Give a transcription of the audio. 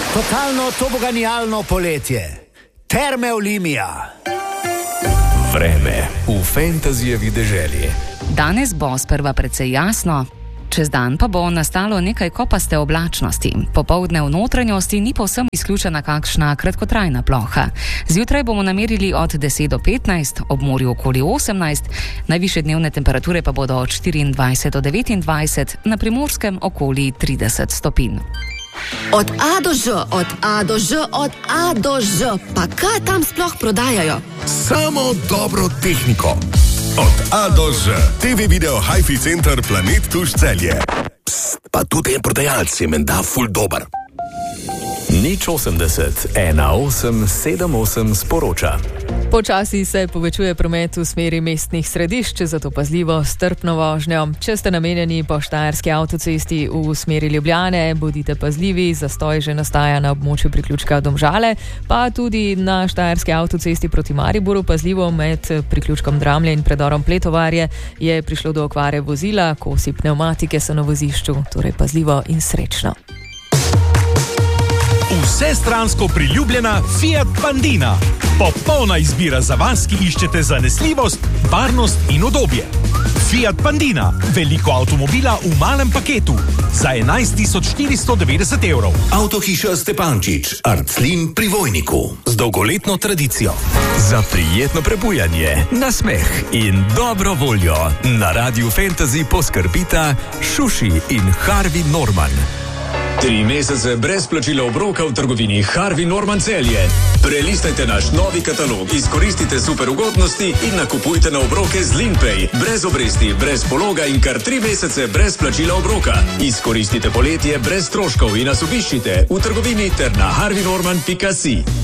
Totalno toboganijalno poletje. Terme Olimia. Vreme v fantazijevi deželi. Danes bo sprva precej jasno, čez dan pa bo nastalo nekaj kopaste oblačnosti. Popoldne v notranjosti ni povsem izključena kakšna kratkotrajna ploha. Zjutraj bomo namerili od 10 do 15, ob morju okoli 18, najvišje dnevne temperature pa bodo od 24 do 29, na Primorskem okoli 30 stopinj. Od A do Ž, od A do Ž, od A do Ž. Pa kaj tam sploh prodajajo? Samo dobro tehniko. Od A do Ž. TV Video Hi-Fi Center Planet Tuš Celje. Psst, pa tudi en prodajalec je menda ful dober. 080 1878 sporoča. Počasi se povečuje promet v smeri mestnih središč, zato pazljivo strpno vožnjo. Če ste namenjeni po štajerski avtocesti v smeri Ljubljane, bodite pazljivi, zastoj že nastaja na območju priključka Domžale, pa tudi na štajerski avtocesti proti Mariboru pazljivo med priključkom Dramlje in predorom Pletovarje je prišlo do okvare vozila, kosi pnevmatike so na vozišču, torej pazljivo in srečno. Vsestransko priljubljena Fiat Pandina. Popolna izbira za vas, ki iščete zanesljivost, varnost in udobje. Fiat Pandina. Veliko avtomobila v malem paketu. Za 11.490 evrov. Avtohiša Stepančič, Arclin pri Vojniku. Z dolgoletno tradicijo. Za prijetno prebujanje, nasmeh in dobro voljo na Radiu Fantasy poskrbita Šuši in Harvey Norman. 3 mesece brez plačila obroka v trgovini Harvey Norman Celje. Prelistajte naš novi katalog, izkoristite super ugodnosti in nakupujte na obroke z Linpay. Brez obresti, brez pologa in kar 3 mesece brez plačila obroka. Izkoristite poletje brez stroškov in nas obiščite v trgovini ter na harveynorman.si.